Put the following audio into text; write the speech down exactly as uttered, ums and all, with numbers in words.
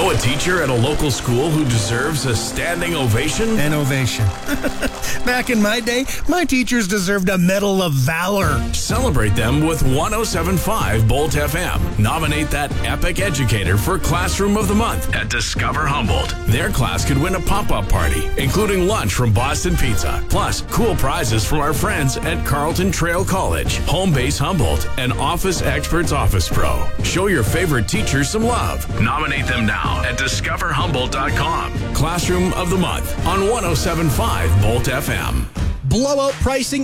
Know a teacher at a local school who deserves a standing ovation? An ovation. Back in my day, my teachers deserved a Medal of Valor. Celebrate them with one oh seven point five Bolt F M. Nominate that epic educator for Classroom of the Month at Discover Humboldt. Their class could win a pop-up party, including lunch from Boston Pizza, plus cool prizes from our friends at Carlton Trail College, Home Base Humboldt, and Office Experts Office Pro. Show your favorite teacher some love. Nominate them now at discover humboldt dot com. Classroom of the Month on one oh seven point five Bolt F M. Blowout pricing